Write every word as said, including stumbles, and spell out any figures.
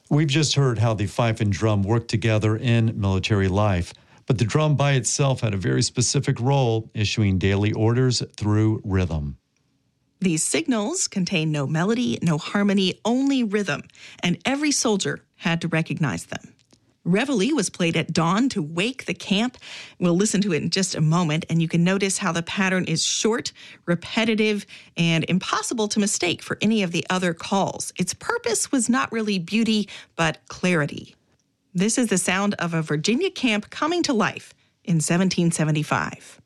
We've just heard how the fife and drum work together in military life, but the drum by itself had a very specific role, issuing daily orders through rhythm. These signals contain no melody, no harmony, only rhythm, and every soldier had to recognize them. Reveille was played at dawn to wake the camp. We'll listen to it in just a moment, and you can notice how the pattern is short, repetitive, and impossible to mistake for any of the other calls. Its purpose was not really beauty, but clarity. This is the sound of a Virginia camp coming to life in seventeen seventy-five.